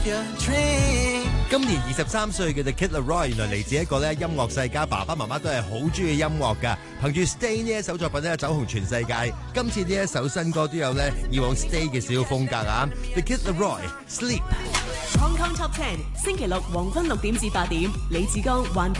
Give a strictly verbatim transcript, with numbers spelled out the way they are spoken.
今年二十三歲嘅 The Kid Laroi 原來嚟自一個咧音樂世家，爸爸媽媽都係好中意音樂噶，憑住 Stay 呢一首作品咧走紅全世界。今次呢一首新歌都有咧以往 Stay 嘅小風格啊。The Kid Laroi Sleep。 Hong Kong Top Ten 星期六黃昏六點至八點，李志剛環